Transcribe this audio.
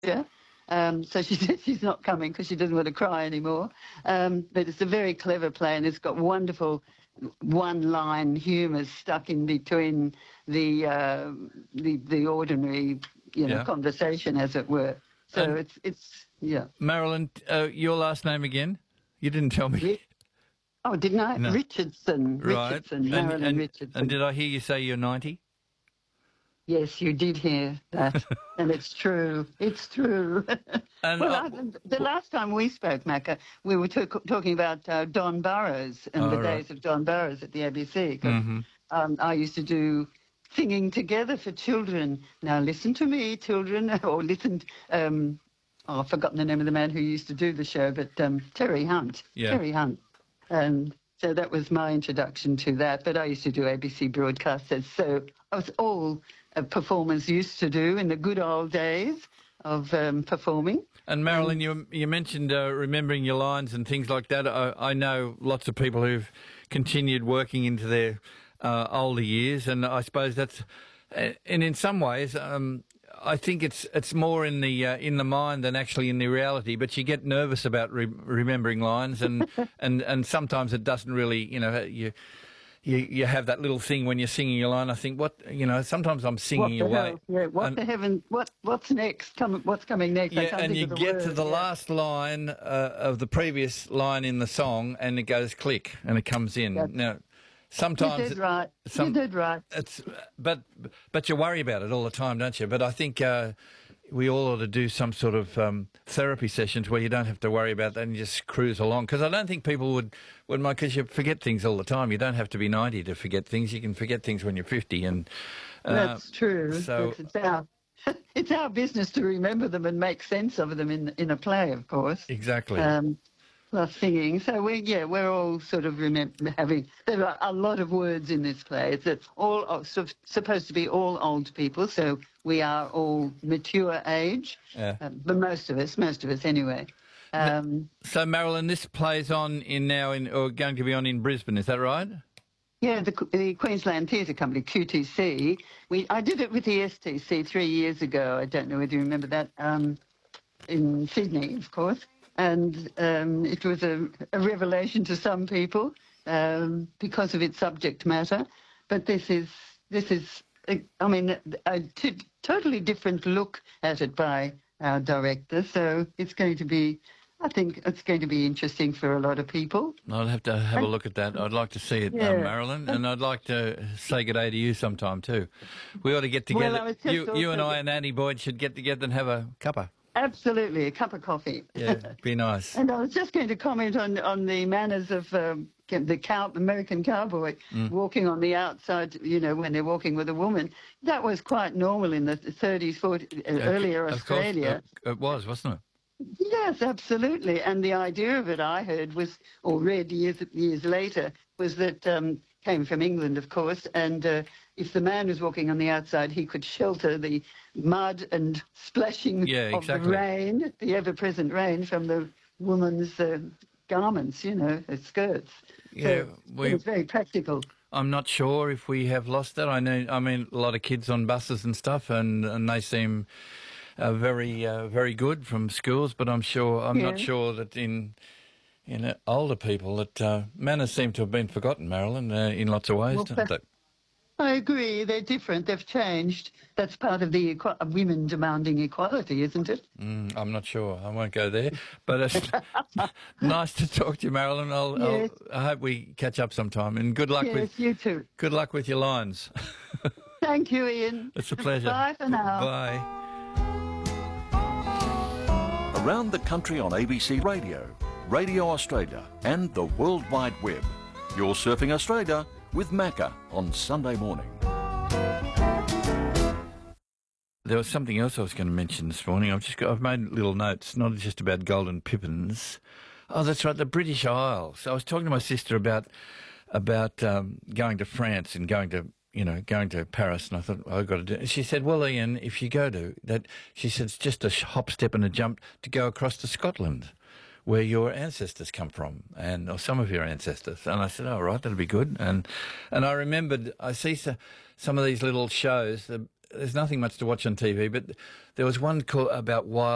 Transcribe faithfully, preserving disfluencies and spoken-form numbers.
Yeah. Um, so she said she's not coming because she doesn't want to cry anymore. Um, but it's a very clever play, and it's got wonderful one-line humour stuck in between the uh, the, the ordinary, you know, Yeah. conversation, as it were. So And it's it's yeah. Marilyn, uh, your last name again? You didn't tell me. Ri- Oh, didn't I? No. Richardson. Right. Richardson. And, Marilyn and, Richardson. and did I hear you say you're ninety? Yes, you did hear that, and it's true. It's true. And well, uh, I, the last time we spoke, Macca, we were talk, talking about uh, Don Burrows and Oh, the right. days of Don Burrows at the A B C. 'Cause, Mhm. um, I used to do singing together for children. Now listen to me, children, or listen. Um, oh, I've forgotten the name of the man who used to do the show, but um, Terry Hunt. Yeah. Terry Hunt. And so that was my introduction to that. But I used to do A B C broadcasters, so I was all uh, performers used to do in the good old days of um, performing. And Marilyn, you you mentioned uh, remembering your lines and things like that. I, I know lots of people who've continued working into their uh, older years, and I suppose that's, uh, and in some ways, um, I think it's it's more in the uh, in the mind than actually in the reality. But you get nervous about re- remembering lines, and, and and sometimes it doesn't really, you know, you. You, you have that little thing when you're singing your line. I think, what you know, sometimes I'm What singing the away. hell? Yeah, what and- the heaven? What what's next? Come, what's coming next? I Yeah, can't and think you of the get word. to the Yeah. last line uh, of the previous line in the song, and it goes click, and it comes in. That's- Now, You sometimes did it- right. some- you did right. it's, but but you worry about it all the time, don't you? But I think uh, we all ought to do some sort of um, therapy sessions where you don't have to worry about that and you just cruise along. Because I don't think people would would mind, because you forget things all the time. You don't have to be ninety to forget things. You can forget things when you're fifty, and uh, That's true. so- But it's our it's our business to remember them and make sense of them in in a play, of course. exactly. Um, plus singing. So we yeah we're all sort of remember having there are a lot of words in this play. It's a, all uh, sort of supposed to be all old people. So we are all mature age. Yeah. Uh, but most of us, most of us anyway. Um, So, Marilyn, this plays on in now in or going to be on in Brisbane. Is that right? Yeah, the, the Queensland Theatre Company, Q T C. We I did it with the S T C three years ago. I don't know whether you remember that. Um, in Sydney, of course, and um, it was a, a revelation to some people um, because of its subject matter. But this is this is I mean a t- totally different look at it by our director. So it's going to be. I think it's going to be interesting for a lot of people. I'd have to have a look at that. I'd like to see it, Yeah. um, Marilyn, and I'd like to say good day to you sometime too. We ought to get Well, I together. was just you, you and also- I and Annie Boyd should get together and have a cuppa. Absolutely, a cup of coffee. Yeah, be nice. And I was just going to comment on, on the manners of um, the cow, American cowboy Mm. walking on the outside, you know, when they're walking with a woman. That was quite normal in the thirties, forties, uh, earlier Of course, Australia. uh, it was, wasn't it? Yes, absolutely. And the idea of it, I heard, was, or read years years later, was that um, came from England, of course, and uh, if the man was walking on the outside, he could shelter the mud and splashing Yeah, of the exactly. rain, the ever-present rain, from the woman's uh, garments, you know, her skirts. Yeah, so we- it was very practical. I'm not sure if we have lost that. I know. I mean, a lot of kids on buses and stuff, and, and they seem uh, very, uh, very good from schools. But I'm sure. I'm not Yeah. sure that in in uh, older people that uh, manners seem to have been forgotten, Marilyn, uh, in lots of ways, Well, don't they? I agree. They're different. They've changed. That's part of the equa- women demanding equality, isn't it? Mm, I'm not sure. I won't go there. But it's nice to talk to you, Marilyn. I'll, Yes. I'll, I hope we catch up sometime. And good luck Yes, with you too. good luck with your lines. Thank you, Ian. It's a pleasure. Bye for now. Bye. Around the country on A B C Radio, Radio Australia and the World Wide Web. You're Surfing Australia with Macca on Sunday morning. There was something else I was going to mention this morning. I've just got, I've made little notes, not just about golden pippins. Oh, that's right, the British Isles. I was talking to my sister about about um, going to France and going to you know going to Paris, and I thought oh, I've got to do it. She said, "Well, Ian, if you go to that," she said, "it's just a hop, step, and a jump to go across to Scotland, where your ancestors come from, and or some of your ancestors." And I said, "Oh, right, that'll be good." And and I remembered, I see so, some of these little shows. The, there's nothing much to watch on T V, but there was one called about wild.